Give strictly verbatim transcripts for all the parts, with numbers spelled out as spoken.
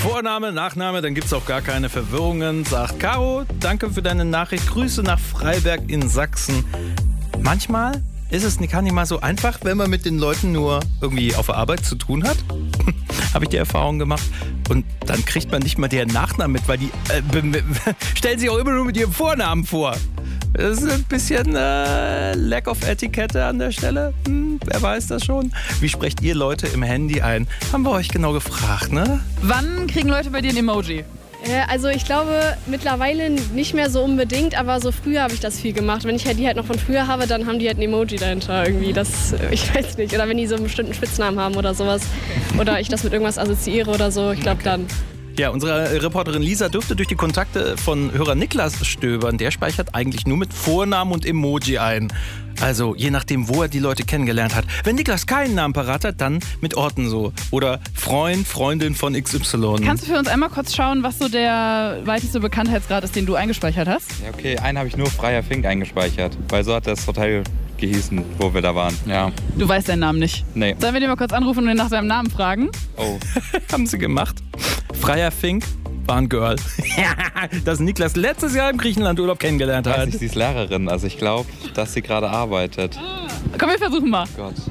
Vorname, Nachname, dann gibt's auch gar keine Verwirrungen, sagt Caro. Danke für deine Nachricht. Grüße nach Freiberg in Sachsen. Manchmal ist es gar nicht mal so einfach, wenn man mit den Leuten nur irgendwie auf der Arbeit zu tun hat. Habe ich die Erfahrung gemacht. Und dann kriegt man nicht mal deren Nachnamen mit, weil die äh, stellen sich auch immer nur mit ihrem Vornamen vor. Das ist ein bisschen äh, Lack of Etikette an der Stelle. Hm, wer weiß das schon? Wie sprecht ihr Leute im Handy ein? Haben wir euch genau gefragt, ne? Wann kriegen Leute bei dir ein Emoji? Also ich glaube mittlerweile nicht mehr so unbedingt, aber so früher habe ich das viel gemacht. Wenn ich halt die halt noch von früher habe, dann haben die halt ein Emoji dahinter irgendwie. Das, ich weiß nicht. Oder wenn die so einen bestimmten Spitznamen haben oder sowas. Oder ich das mit irgendwas assoziiere oder so. Ich glaube dann. Ja, unsere Reporterin Lisa dürfte durch die Kontakte von Hörer Niklas stöbern. Der speichert eigentlich nur mit Vornamen und Emoji ein. Also je nachdem, wo er die Leute kennengelernt hat. Wenn Niklas keinen Namen parat hat, dann mit Orten so. Oder Freund, Freundin von X Y. Kannst du für uns einmal kurz schauen, was so der weiteste Bekanntheitsgrad ist, den du eingespeichert hast? Ja, okay, einen habe ich nur Freier Fink eingespeichert. Weil so hat das Hotel gehießen, wo wir da waren. Ja. Du weißt deinen Namen nicht? Nee. Sollen wir dir mal kurz anrufen und ihn nach seinem Namen fragen? Oh. Haben sie gemacht. Freier Fink war ein Girl. Das Niklas letztes Jahr im Griechenlandurlaub kennengelernt hat. Weiß ich, sie ist Lehrerin, also ich glaube, dass sie gerade arbeitet. Komm, wir versuchen mal. Oh Gott.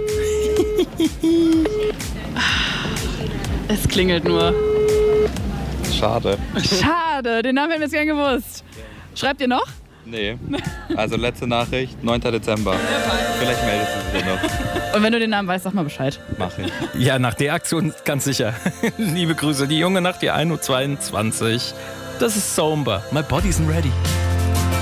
Es klingelt nur. Schade. Schade, den Namen hätten wir jetzt gern gewusst. Schreibt ihr noch? Nee. Also letzte Nachricht, neunter Dezember. Vielleicht meldet sie sich noch. Und wenn du den Namen weißt, sag mal Bescheid. Mach ich. Ja, nach der Aktion ganz sicher. Liebe Grüße, die junge Nacht, die ein Uhr zweiundzwanzig. Das ist Somber. My body's ready.